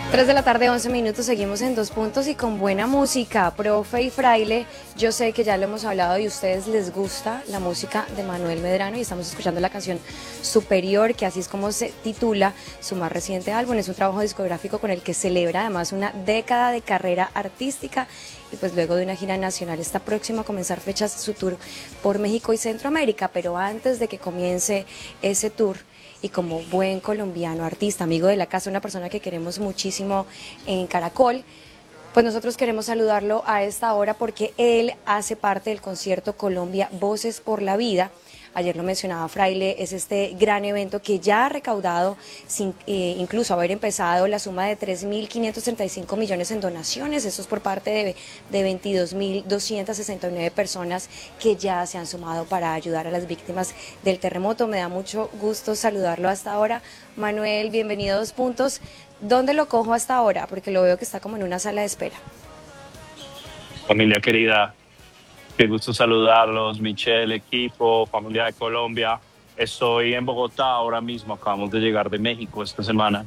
3 de la tarde, 11 minutos, seguimos en Dos Puntos y con buena música. Profe y Fraile, yo sé que ya lo hemos hablado y a ustedes les gusta la música de Manuel Medrano y estamos escuchando la canción Superior, que así es como se titula su más reciente álbum. Es un trabajo discográfico con el que celebra además una década de carrera artística y pues luego de una gira nacional está próximo a comenzar fechas su tour por México y Centroamérica, pero antes de que comience ese tour, y como buen colombiano, artista, amigo de la casa, una persona que queremos muchísimo en Caracol, pues nosotros queremos saludarlo a esta hora porque él hace parte del concierto Colombia Voces por la Vida. Ayer lo mencionaba Fraile, es este gran evento que ya ha recaudado, sin incluso haber empezado, la suma de 3.535 millones en donaciones. Eso es por parte de 22.269 personas que ya se han sumado para ayudar a las víctimas del terremoto. Me da mucho gusto saludarlo hasta ahora. Manuel, bienvenido a Dos Puntos. ¿Dónde lo cojo hasta ahora? Porque lo veo que está como en una sala de espera. Familia querida, qué gusto saludarlos, Michelle, equipo, familia de Colombia. Estoy en Bogotá ahora mismo, acabamos de llegar de México esta semana.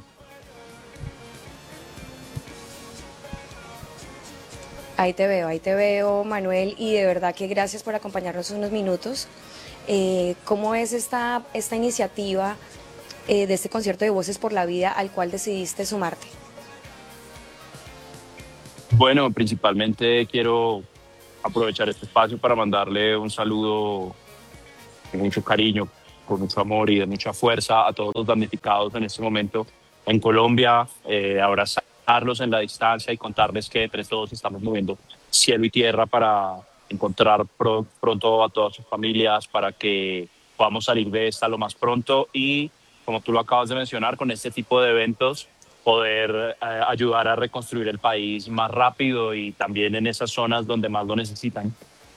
Ahí te veo, Manuel, y de verdad que gracias por acompañarnos unos minutos. ¿Cómo es esta iniciativa de este concierto de Voces por la Vida al cual decidiste sumarte? Bueno, principalmente quiero aprovechar este espacio para mandarle un saludo con mucho cariño, con mucho amor y de mucha fuerza a todos los damnificados en este momento en Colombia, abrazarlos en la distancia y contarles que entre todos estamos moviendo cielo y tierra para encontrar pronto a todas sus familias, para que podamos salir de esta lo más pronto y, como tú lo acabas de mencionar, con este tipo de eventos poder ayudar a reconstruir el país más rápido y también en esas zonas donde más lo necesitan.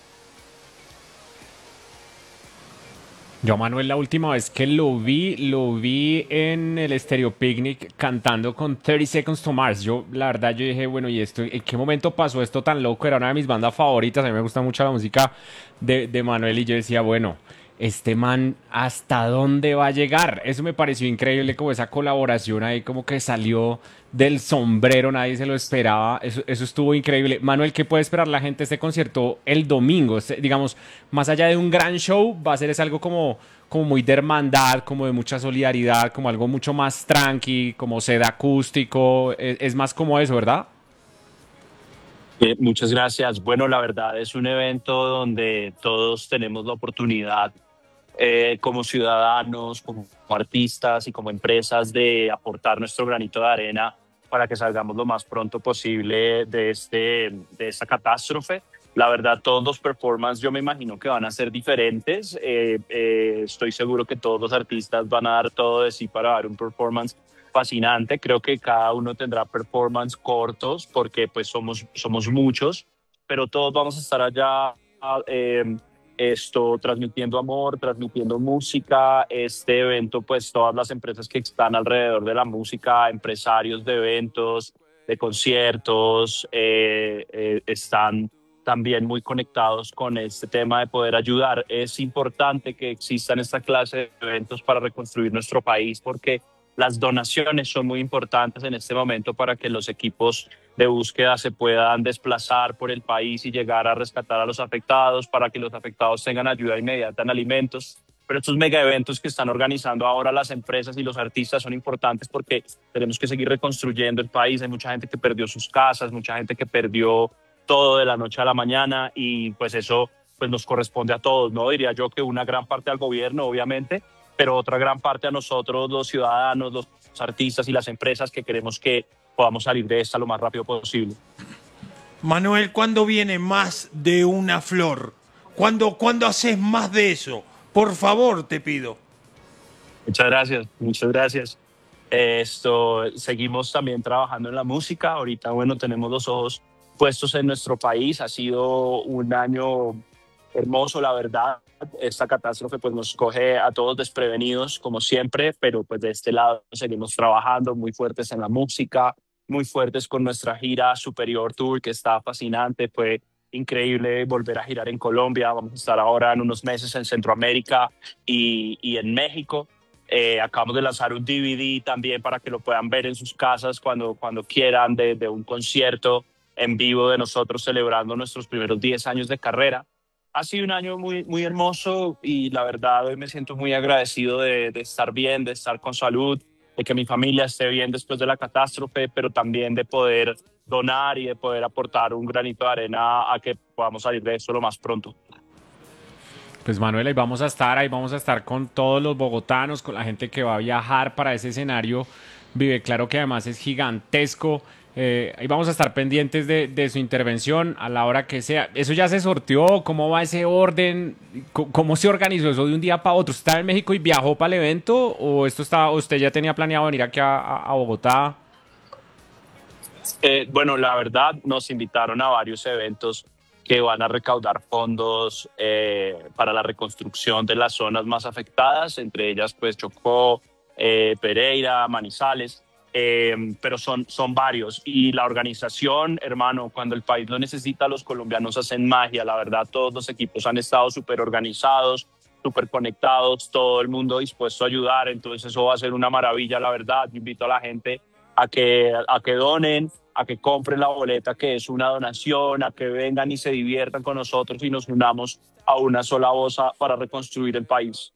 Yo a Manuel la última vez que lo vi en el Stereo Picnic cantando con 30 Seconds to Mars. La verdad, yo dije, bueno, ¿y esto? ¿En qué momento pasó esto tan loco? Era una de mis bandas favoritas. A mí me gusta mucho la música de Manuel y yo decía, bueno, este man, ¿hasta dónde va a llegar? Eso me pareció increíble, como esa colaboración ahí, como que salió del sombrero, nadie se lo esperaba. Eso estuvo increíble. Manuel, ¿qué puede esperar la gente de este concierto el domingo? Digamos, más allá de un gran show, va a ser es algo como muy de hermandad, como de mucha solidaridad, como algo mucho más tranqui, como sede acústico. Es más como eso, ¿verdad? Muchas gracias. Bueno, la verdad es un evento donde todos tenemos la oportunidad como ciudadanos, como artistas y como empresas de aportar nuestro granito de arena para que salgamos lo más pronto posible de esta catástrofe. La verdad, todos los performances yo me imagino que van a ser diferentes. Estoy seguro que todos los artistas van a dar todo de sí para dar un performance fascinante. Creo que cada uno tendrá performance cortos porque pues somos muchos, pero todos vamos a estar allá transmitiendo amor, transmitiendo música. Este evento, pues todas las empresas que están alrededor de la música, empresarios de eventos, de conciertos, están también muy conectados con este tema de poder ayudar. Es importante que existan esta clase de eventos para reconstruir nuestro país porque las donaciones son muy importantes en este momento para que los equipos de búsqueda se puedan desplazar por el país y llegar a rescatar a los afectados, para que los afectados tengan ayuda inmediata en alimentos. Pero estos mega eventos que están organizando ahora las empresas y los artistas son importantes porque tenemos que seguir reconstruyendo el país. Hay mucha gente que perdió sus casas, mucha gente que perdió todo de la noche a la mañana y pues eso pues nos corresponde a todos, ¿no? Diría yo que una gran parte al gobierno, obviamente, pero otra gran parte a nosotros, los ciudadanos, los artistas y las empresas que queremos que podamos salir de esta lo más rápido posible. Manuel, ¿cuándo viene más de una flor? ¿Cuándo haces más de eso? Por favor, te pido. Muchas gracias, muchas gracias. Seguimos también trabajando en la música. Ahorita, bueno, tenemos los ojos puestos en nuestro país. Ha sido un año hermoso, la verdad. Esta catástrofe pues nos coge a todos desprevenidos, como siempre, pero pues de este lado seguimos trabajando muy fuertes en la música, muy fuertes con nuestra gira Superior Tour, que está fascinante. Fue increíble volver a girar en Colombia. Vamos a estar ahora en unos meses en Centroamérica y en México. Acabamos de lanzar un DVD también para que lo puedan ver en sus casas cuando quieran, de un concierto en vivo de nosotros celebrando nuestros primeros 10 años de carrera. Ha sido un año muy hermoso y la verdad hoy me siento muy agradecido de estar bien, de estar con salud, de que mi familia esté bien después de la catástrofe, pero también de poder donar y de poder aportar un granito de arena a que podamos salir de esto lo más pronto. Pues Manuel, ahí vamos a estar con todos los bogotanos, con la gente que va a viajar para ese escenario. Vive Claro, que además es gigantesco. Ahí vamos a estar pendientes de su intervención a la hora que sea. ¿Eso ya se sorteó? ¿Cómo va ese orden? ¿Cómo se organizó eso de un día para otro? ¿Usted estaba en México y viajó para el evento? ¿O usted ya tenía planeado venir aquí a Bogotá? Bueno, la verdad nos invitaron a varios eventos que van a recaudar fondos para la reconstrucción de las zonas más afectadas, entre ellas pues Chocó, Pereira, Manizales, pero son varios. Y la organización, hermano, cuando el país lo necesita, los colombianos hacen magia. La verdad, todos los equipos han estado súper organizados, súper conectados, todo el mundo dispuesto a ayudar, entonces eso va a ser una maravilla, la verdad. Yo invito a la gente a que donen, a que compren la boleta, que es una donación, a que vengan y se diviertan con nosotros y nos unamos a una sola voz para reconstruir el país.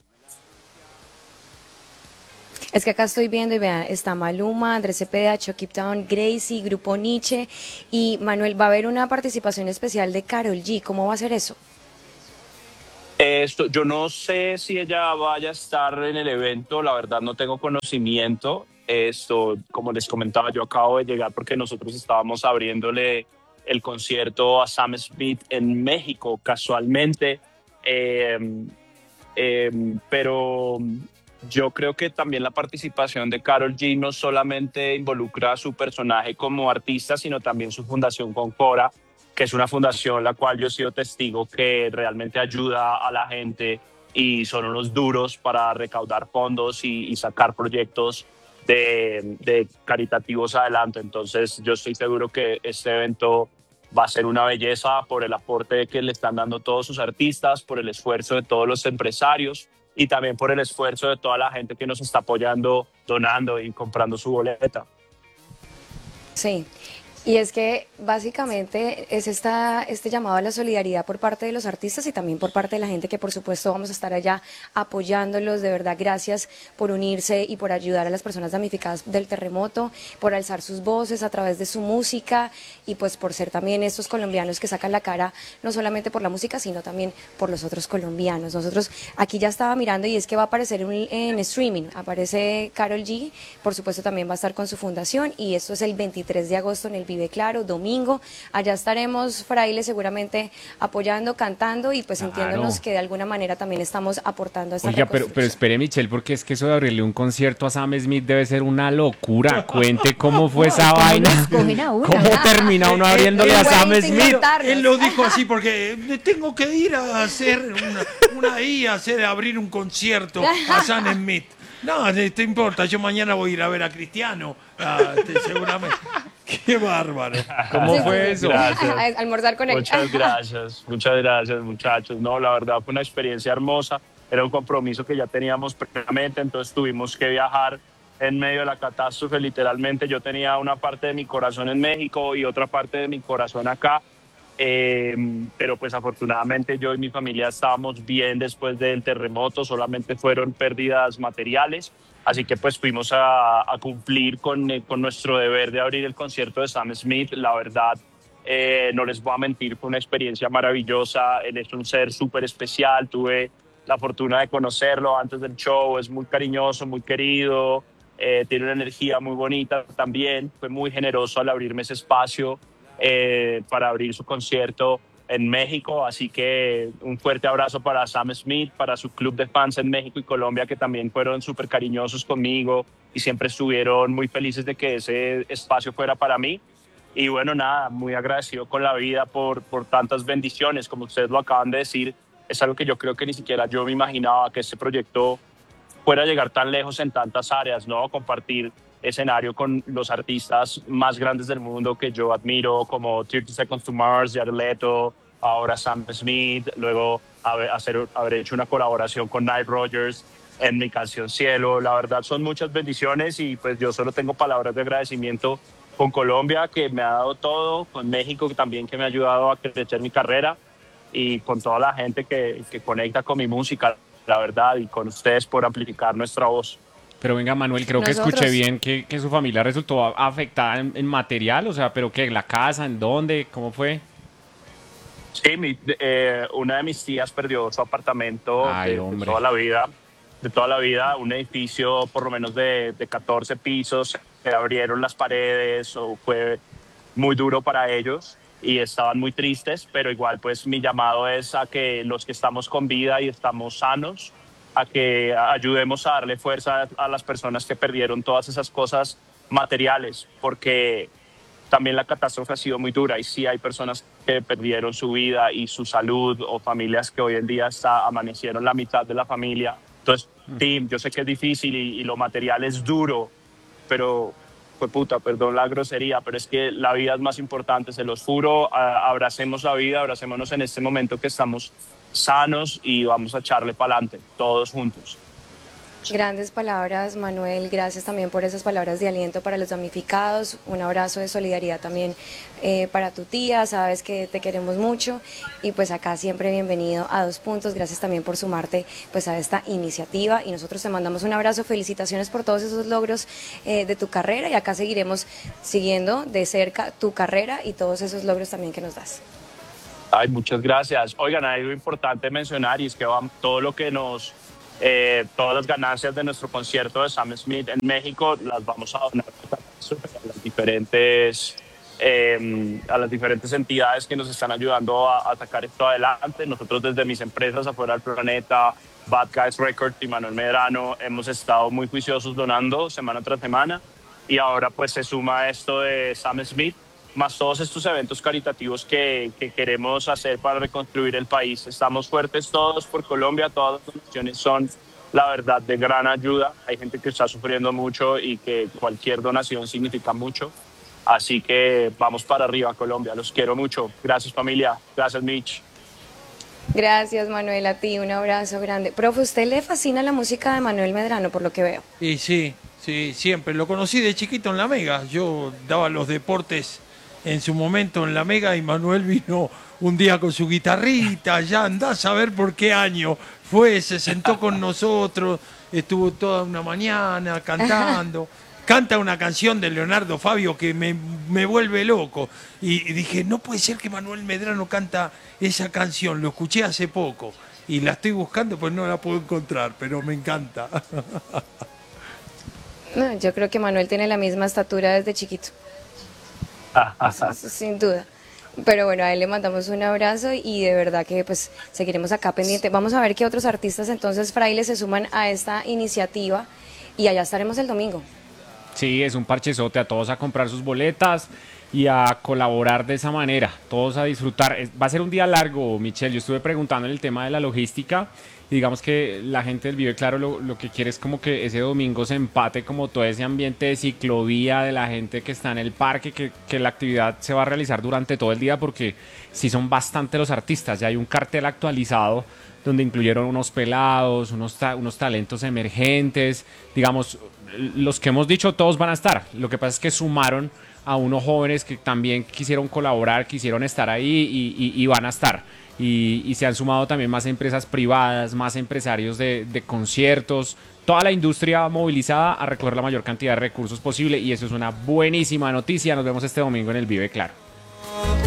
Es que acá estoy viendo y vean, está Maluma, Andrés Cepeda, Chucky Town, Gracie, Grupo Nietzsche y Manuel, va a haber una participación especial de Karol G. ¿Cómo va a ser eso? Yo no sé si ella vaya a estar en el evento, la verdad no tengo conocimiento. Como les comentaba, yo acabo de llegar porque nosotros estábamos abriéndole el concierto a Sam Smith en México casualmente, pero yo creo que también la participación de Karol G no solamente involucra a su personaje como artista, sino también su fundación con Cora, que es una fundación la cual yo he sido testigo que realmente ayuda a la gente y son unos duros para recaudar fondos y sacar proyectos de caritativos adelante. Entonces yo estoy seguro que este evento va a ser una belleza por el aporte que le están dando todos sus artistas, por el esfuerzo de todos los empresarios y también por el esfuerzo de toda la gente que nos está apoyando, donando y comprando su boleta. Sí. Y es que básicamente es este llamado a la solidaridad por parte de los artistas y también por parte de la gente que por supuesto vamos a estar allá apoyándolos. De verdad, gracias por unirse y por ayudar a las personas damnificadas del terremoto, por alzar sus voces a través de su música y pues por ser también estos colombianos que sacan la cara no solamente por la música, sino también por los otros colombianos. Nosotros aquí ya estaba mirando y es que va a aparecer en streaming, aparece Karol G, por supuesto también va a estar con su fundación y esto es el 23 de agosto en el Vive Claro, domingo. Allá estaremos, Fraile, seguramente apoyando, cantando y pues entiéndonos que de alguna manera también estamos aportando a esta reconstrucción. Pero espere, Michelle, porque es que eso de abrirle un concierto a Sam Smith debe ser una locura. Cuente cómo fue esa vaina. ¿Cómo termina uno abriéndole a Sam Smith? Él lo dijo así porque tengo que ir a hacer abrir un concierto a Sam Smith. No, te importa, yo mañana voy a ir a ver a Cristiano, seguramente. Qué bárbaro. ¿Cómo fue eso? Gracias. Almorzar con él. Muchas gracias, muchachos. No, la verdad fue una experiencia hermosa. Era un compromiso que ya teníamos previamente, entonces tuvimos que viajar en medio de la catástrofe, literalmente. Yo tenía una parte de mi corazón en México y otra parte de mi corazón acá. Pero pues afortunadamente yo y mi familia estábamos bien después del terremoto, solamente fueron pérdidas materiales, así que pues fuimos a cumplir con nuestro deber de abrir el concierto de Sam Smith. La verdad, no les voy a mentir, fue una experiencia maravillosa. Él es un ser súper especial, tuve la fortuna de conocerlo antes del show, es muy cariñoso, muy querido, tiene una energía muy bonita también, fue muy generoso al abrirme ese espacio para abrir su concierto en México, así que un fuerte abrazo para Sam Smith, para su club de fans en México y Colombia, que también fueron súper cariñosos conmigo y siempre estuvieron muy felices de que ese espacio fuera para mí. Y bueno, nada, muy agradecido con la vida por tantas bendiciones, como ustedes lo acaban de decir. Es algo que yo creo que ni siquiera yo me imaginaba, que este proyecto fuera a llegar tan lejos en tantas áreas, ¿no? Compartir escenario con los artistas más grandes del mundo que yo admiro, como 30 Seconds to Mars, Jared Leto, ahora Sam Smith, luego haber hecho una colaboración con Nile Rodgers. en mi canción Cielo. La verdad son muchas bendiciones y pues yo solo tengo palabras de agradecimiento con Colombia, que me ha dado todo, con México también, que me ha ayudado a crecer mi carrera, y con toda la gente que conecta con mi música, la verdad, y con ustedes por amplificar nuestra voz. Pero venga, Manuel, creo que Nosotros. escuché bien que su familia resultó afectada en material, o sea, pero que en la casa, ¿en dónde? ¿Cómo fue? Sí, una de mis tías perdió su apartamento Ay, de hombre. toda la vida, un edificio por lo menos de 14 pisos, se abrieron las paredes, o fue muy duro para ellos y estaban muy tristes, pero igual pues mi llamado es a que los que estamos con vida y estamos sanos, a que ayudemos a darle fuerza a las personas que perdieron todas esas cosas materiales, porque también la catástrofe ha sido muy dura y sí hay personas que perdieron su vida y su salud, o familias que hoy en día amanecieron la mitad de la familia. Entonces, Tim, yo sé que es difícil y lo material es duro, pero pues puta, perdón la grosería, pero es que la vida es más importante, se los juro. Abracemos la vida, abracémonos en este momento que estamos sanos y vamos a echarle para adelante, todos juntos. Grandes palabras, Manuel. Gracias también por esas palabras de aliento para los damnificados. Un abrazo de solidaridad también para tu tía. Sabes que te queremos mucho y pues acá siempre bienvenido a Dos Puntos. Gracias también por sumarte pues a esta iniciativa y nosotros te mandamos un abrazo. Felicitaciones por todos esos logros de tu carrera y acá seguiremos siguiendo de cerca tu carrera y todos esos logros también que nos das. Ay, muchas gracias. Oigan, hay algo importante mencionar, y es que todo lo que todas las ganancias de nuestro concierto de Sam Smith en México las vamos a donar a las diferentes entidades que nos están ayudando a sacar esto adelante. Nosotros desde mis empresas Afuera del Planeta, Bad Guys Records y Manuel Medrano hemos estado muy juiciosos donando semana tras semana, y ahora pues se suma esto de Sam Smith, más todos estos eventos caritativos que queremos hacer para reconstruir el país. Estamos fuertes todos por Colombia, todas las donaciones son, la verdad, de gran ayuda. Hay gente que está sufriendo mucho y que cualquier donación significa mucho. Así que vamos para arriba, Colombia. Los quiero mucho. Gracias, familia. Gracias, Mitch. Gracias, Manuel, a ti. Un abrazo grande. Profe, ¿usted le fascina la música de Manuel Medrano, por lo que veo? Y sí, siempre. Lo conocí de chiquito en La Mega. Yo daba los deportes en su momento en La Mega y Manuel vino un día con su guitarrita, ya andás a ver por qué año fue, se sentó con nosotros, estuvo toda una mañana cantando. Canta una canción de Leonardo Fabio que me vuelve loco. Y dije, no puede ser que Manuel Medrano canta esa canción, lo escuché hace poco. Y la estoy buscando, pues no la puedo encontrar, pero me encanta. No, yo creo que Manuel tiene la misma estatura desde chiquito. Eso sin duda. Pero bueno, a él le mandamos un abrazo y de verdad que pues seguiremos acá pendiente. Vamos a ver qué otros artistas entonces, Fraile, se suman a esta iniciativa y allá estaremos el domingo. Sí, es un parchezote, a todos a comprar sus boletas y a colaborar de esa manera, todos a disfrutar. Va a ser un día largo, Michelle. Yo estuve preguntando en el tema de la logística y digamos que la gente del Vive Claro lo que quiere es como que ese domingo se empate como todo ese ambiente de ciclovía, de la gente que está en el parque, que la actividad se va a realizar durante todo el día, porque sí son bastante los artistas. Ya hay un cartel actualizado donde incluyeron unos pelados, unos talentos emergentes, digamos, los que hemos dicho todos van a estar. Lo que pasa es que sumaron a unos jóvenes que también quisieron colaborar, quisieron estar ahí y van a estar. Y se han sumado también más empresas privadas, más empresarios de conciertos, toda la industria movilizada a recoger la mayor cantidad de recursos posible, y eso es una buenísima noticia. Nos vemos este domingo en el Vive Claro.